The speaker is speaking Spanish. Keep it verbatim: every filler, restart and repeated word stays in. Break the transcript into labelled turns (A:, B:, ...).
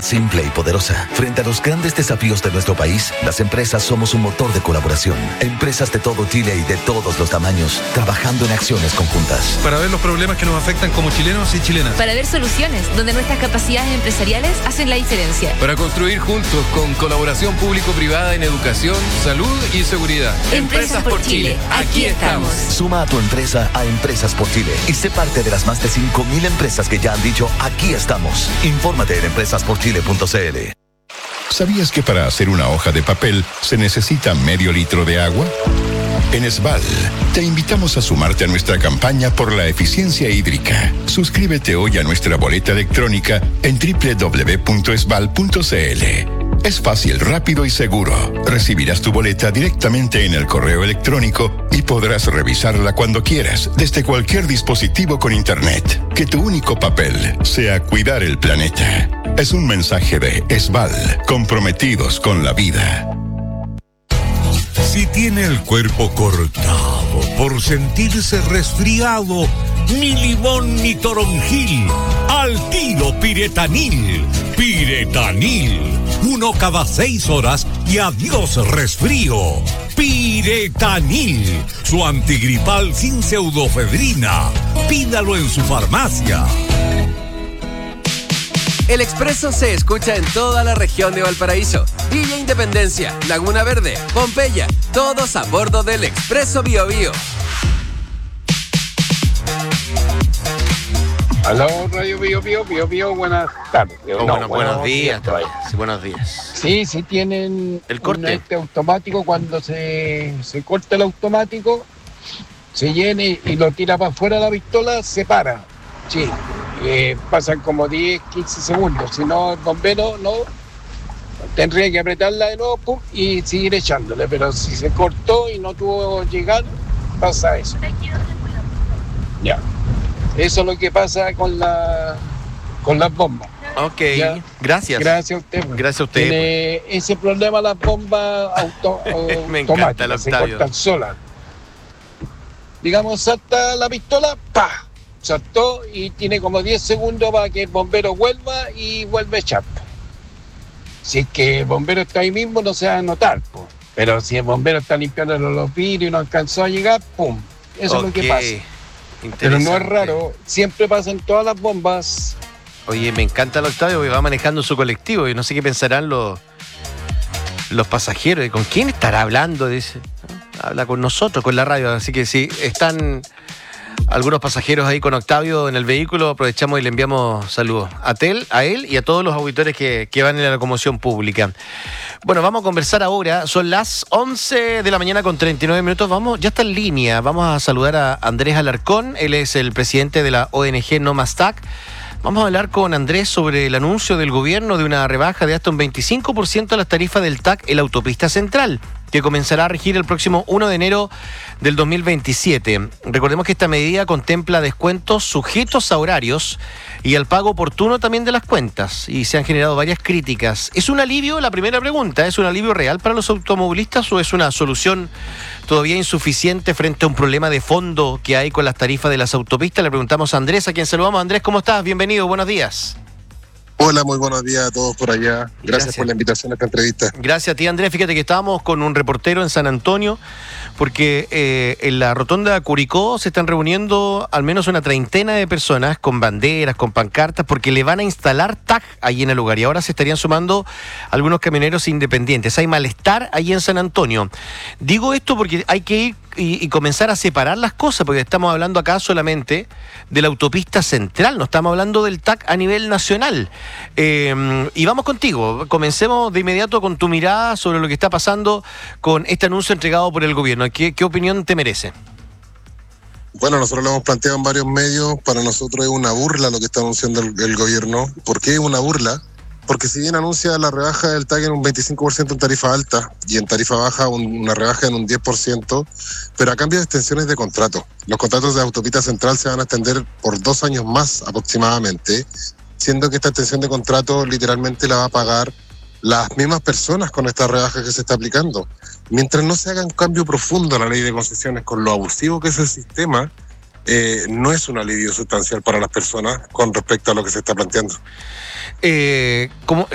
A: simple y poderosa. Frente a los grandes desafíos de nuestro país, las empresas somos un motor de colaboración. Empresas de todo Chile y de todos los tamaños, trabajando en acciones conjuntas.
B: Para ver los problemas que nos afectan como chilenos y chilenas.
C: Para ver soluciones donde nuestras capacidades empresariales hacen la diferencia.
D: Para construir juntos con colaboración público-privada en educación, salud y seguridad.
C: Empresas por Chile, aquí estamos.
A: Suma a tu empresa a Empresas por Chile y sé parte de las más de cinco mil empresas que ya han dicho aquí estamos. Infórmate en empresas por chile punto c l.
E: ¿Sabías que para hacer una hoja de papel se necesita medio litro de agua? En Esval, te invitamos a sumarte a nuestra campaña por la eficiencia hídrica. Suscríbete hoy a nuestra boleta electrónica en doble u doble u doble u punto esval punto c l. Es fácil, rápido y seguro. Recibirás tu boleta directamente en el correo electrónico y podrás revisarla cuando quieras, desde cualquier dispositivo con internet. Que tu único papel sea cuidar el planeta. Es un mensaje de Esval, comprometidos con la vida.
F: Si tiene el cuerpo cortado por sentirse resfriado, ni limón ni toronjil, al tiro Piretanil. Piretanil, uno cada seis horas y adiós resfrío. Piretanil, su antigripal sin pseudofedrina. Pídalo en su farmacia.
G: El Expreso se escucha en toda la región de Valparaíso. Villa Independencia, Laguna Verde, Pompeya, todos a bordo del Expreso Bio Bio.
H: Aló, Radio Bio Bio, Bio Bio, buenas tardes.
I: Oh,
H: no,
I: bueno, buenos días,
H: todavía.
I: sí, buenos días.
H: Sí, sí tienen
I: el corte.
H: Un este automático, cuando se, se corta el automático, se llene y lo tira para afuera la pistola, se para. Sí, eh, pasan como diez, quince segundos. Si no, el bombero no tendría que apretarla de nuevo pum, y seguir echándole. Pero si se cortó y no tuvo llegar, pasa eso. Ya. Eso es lo que pasa con la con las bombas.
I: Ok,
H: ¿ya?
I: Gracias.
H: Gracias a usted.
I: Gracias a usted.
H: Tiene ese problema las bombas auto,
I: Me encanta el
H: automáticas, se
I: Octavio.
H: cortan solas. Digamos, salta la pistola, ¡pa! Saltó y tiene como diez segundos para que el bombero vuelva y vuelve a echar. Si es que el bombero está ahí mismo, no se va a notar, po. Pero si el bombero está limpiando los vidrios y no alcanzó a llegar, ¡pum! Eso
I: okay.
H: es lo que pasa. Pero no es raro, siempre pasan todas las bombas.
I: Oye, me encanta el Octavio porque va manejando su colectivo y no sé qué pensarán los, los pasajeros. ¿Con quién estará hablando? Dice, habla con nosotros, con la radio. Así que si están algunos pasajeros ahí con Octavio en el vehículo, aprovechamos y le enviamos saludos a él, a él y a todos los auditores que, que van en la locomoción pública. Bueno, vamos a conversar ahora. Son las once de la mañana con treinta y nueve minutos. Vamos, ya está en línea. Vamos a saludar a Andrés Alarcón. Él es el presidente de la O N G No Más T A C. Vamos a hablar con Andrés sobre el anuncio del gobierno de una rebaja de hasta un veinticinco por ciento a las tarifas del T A C en la autopista central, que comenzará a regir el próximo primero de enero del dos mil veintisiete. Recordemos que esta medida contempla descuentos sujetos a horarios y al pago oportuno también de las cuentas, y se han generado varias críticas. ¿Es un alivio? La primera pregunta, ¿es un alivio real para los automovilistas o es una solución todavía insuficiente frente a un problema de fondo que hay con las tarifas de las autopistas? Le preguntamos a Andrés, a quien saludamos. Andrés, ¿cómo estás? Bienvenido, buenos días.
J: Hola, muy buenos días a todos por allá. Gracias, Gracias por la invitación a esta entrevista.
I: Gracias a ti, Andrés. Fíjate que estábamos con un reportero en San Antonio porque eh, en la rotonda de Curicó se están reuniendo al menos una treintena de personas con banderas, con pancartas, porque le van a instalar T A C ahí en el lugar y ahora se estarían sumando algunos camioneros independientes. Hay malestar ahí en San Antonio. Digo esto porque hay que ir Y, y comenzar a separar las cosas, porque estamos hablando acá solamente de la autopista central, no estamos hablando del T A C a nivel nacional. Eh, y vamos contigo, comencemos de inmediato con tu mirada sobre lo que está pasando con este anuncio entregado por el gobierno. ¿Qué, qué opinión te merece?
J: Bueno, nosotros lo hemos planteado en varios medios. Para nosotros es una burla lo que está anunciando el, el gobierno. ¿Por qué es una burla? Porque si bien anuncia la rebaja del T A C en un veinticinco por ciento en tarifa alta y en tarifa baja un, una rebaja en un diez por ciento, pero a cambio de extensiones de contrato. Los contratos de autopista central se van a extender por dos años más aproximadamente, siendo que esta extensión de contrato literalmente la va a pagar las mismas personas con esta rebaja que se está aplicando. Mientras no se haga un cambio profundo a la ley de concesiones con lo abusivo que es el sistema, eh, no es un alivio sustancial para las personas con respecto a lo que se está planteando.
I: Eh, como